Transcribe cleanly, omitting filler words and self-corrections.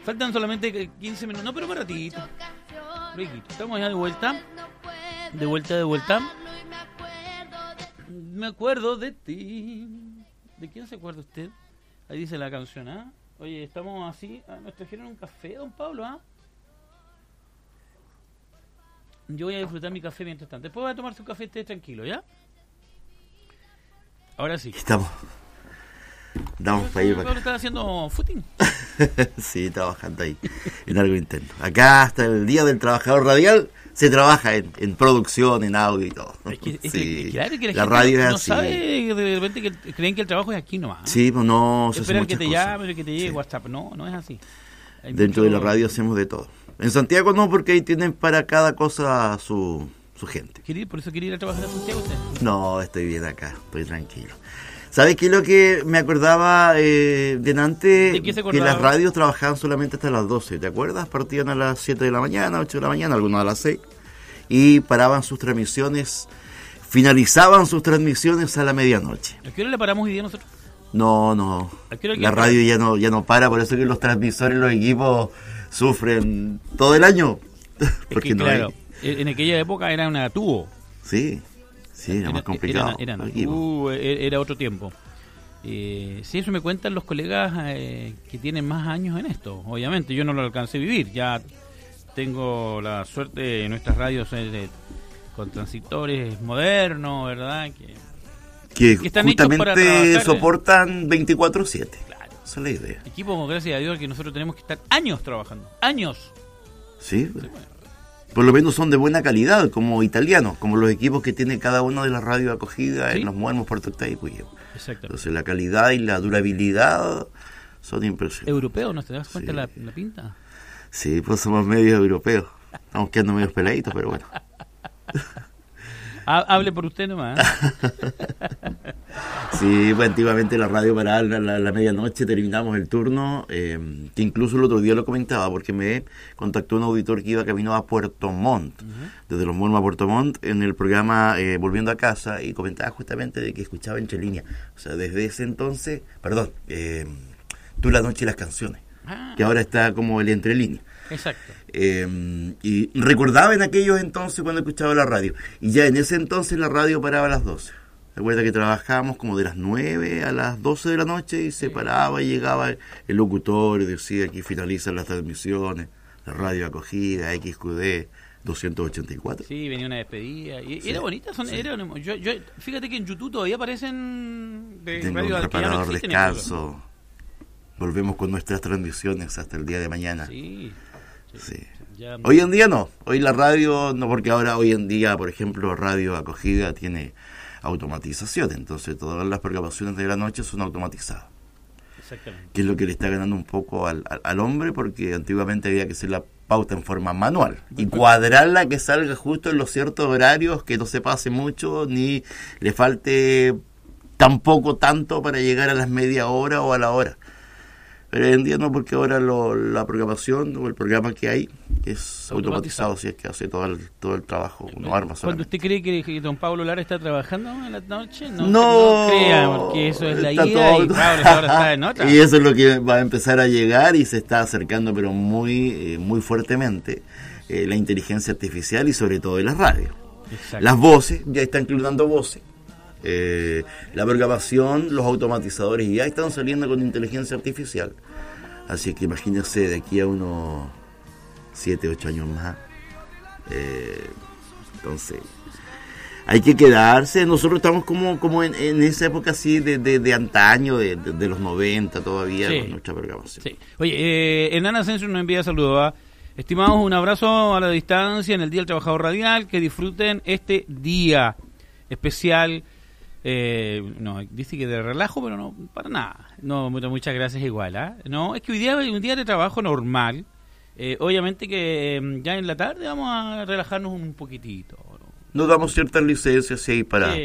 Faltan solamente 15 minutos. No, pero un ratito. Estamos ya de vuelta. De vuelta. Me acuerdo de ti. ¿De quién se acuerda usted? Ahí dice la canción, ¿ah? Oye, estamos así. ¿Nos trajeron un café, don Pablo, ah? Yo voy a disfrutar mi café mientras tanto. Después voy a tomar su café, esté tranquilo, ¿ya? Ahora sí. Estamos para ir. ¿Pablo está haciendo footing? Sí, trabajando ahí, en algo interno. Acá hasta el Día del Trabajador Radial se trabaja en producción, en audio y todo. Claro que la radio es no así. Sabe, de repente que creen que el trabajo es aquí nomás. Sí, pues no se esperan hace que te muchas cosas. llamen, que te llegue WhatsApp. No es así. Dentro de la radio hacemos de todo. En Santiago no, porque ahí tienen para cada cosa su gente. ¿Por eso quería ir a trabajar a Santiago usted? No, estoy bien acá, estoy tranquilo. ¿Sabes qué es lo que me acordaba delante? ¿De qué se acordaba? Que las radios trabajaban solamente hasta las 12, ¿te acuerdas? Partían a las 7 de la mañana, 8 de la mañana, algunos a las 6, y paraban sus transmisiones, finalizaban sus transmisiones a la medianoche. ¿A qué hora le paramos hoy día nosotros? No, la radio ya no para, por eso que los transmisores, los equipos sufren todo el año. Porque es que, claro, en aquella época era una tubo. Sí, era más complicado. Era otro tiempo. Sí, eso me cuentan los colegas que tienen más años en esto. Obviamente, yo no lo alcancé a vivir. Ya tengo la suerte de nuestras radios con transistores modernos, ¿verdad? Que están justamente soportan 24/7. Claro. Esa es la idea. Equipos, gracias a Dios, que nosotros tenemos que estar años trabajando. ¡Años! Sí, bueno. Por lo menos son de buena calidad, como italianos, como los equipos que tiene cada una de las radios acogidas, ¿sí? En los Muermos, Puerto Octavio y Cuyo. Exacto. Entonces la calidad y la durabilidad son impresionantes. ¿Europeos? ¿No te das cuenta la pinta? Sí, pues somos medios europeos. Estamos quedando medios peladitos, pero bueno. Hable por usted nomás. Sí, pues antiguamente la radio paraba la medianoche, terminamos el turno, que incluso el otro día lo comentaba, porque me contactó un auditor que iba camino a Puerto Montt, desde los Muermos a Puerto Montt, en el programa Volviendo a Casa, y comentaba justamente de que escuchaba Entre Líneas. O sea, desde ese entonces, Tú la noche y las canciones, que ahora está como el Entre Líneas. Exacto. Y recordaba en aquellos entonces cuando escuchaba la radio, y ya en ese entonces la radio paraba a las 12. Recuerda que trabajábamos como de las 9 a las 12 de la noche y se paraba y llegaba el locutor y decía que finalizan las transmisiones, la radio acogida, XQD 284. Sí, venía una despedida. Y sí, era bonita. Yo, fíjate que en YouTube todavía aparecen Tengo un preparador descanso. Volvemos con nuestras transmisiones hasta el día de mañana. Sí. Ya... Hoy en día no. Hoy la radio, no, porque ahora hoy en día, por ejemplo, radio acogida tiene automatización. Entonces todas las programaciones de la noche son automatizadas. Exactamente. Que es lo que le está ganando un poco al hombre, porque antiguamente había que hacer la pauta en forma manual y cuadrarla que salga justo en los ciertos horarios, que no se pase mucho ni le falte tampoco tanto para llegar a las media hora o a la hora. Pero hoy en día no, porque ahora la programación o el programa que hay es automatizado, si es que hace todo el trabajo, uno arma solamente. ¿Cuándo usted cree que don Pablo Lara está trabajando en la noche? No crea, porque eso es la ida y Pablo ahora está en otra. Y eso es lo que va a empezar a llegar y se está acercando, pero muy fuertemente, la inteligencia artificial y sobre todo en las radios. Exacto. Las voces, ya están incluyendo voces. La programación, los automatizadores ya están saliendo con inteligencia artificial. Así que imagínense de aquí a unos 7, 8 años más. Entonces, hay que quedarse. Nosotros estamos como en esa época así de antaño, de los 90 todavía, sí, con nuestra programación. Sí. Oye, Hernán Asensio nos envía saludos. Estimados, un abrazo a la distancia en el Día del Trabajador Radial. Que disfruten este día especial. No, dice que de relajo, pero no, para nada. No, muchas gracias igual, ¿eh? No, es que hoy día es un día de trabajo normal. Obviamente que ya en la tarde vamos a relajarnos un poquitito, ¿no? Nos damos ciertas licencias, sí, para